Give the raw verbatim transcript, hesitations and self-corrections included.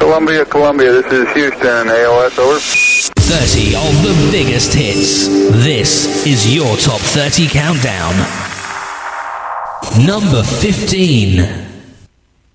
Columbia, Columbia, this is Houston, A O S, over. thirty of the biggest hits. This is your Top thirty Countdown. Number fifteen.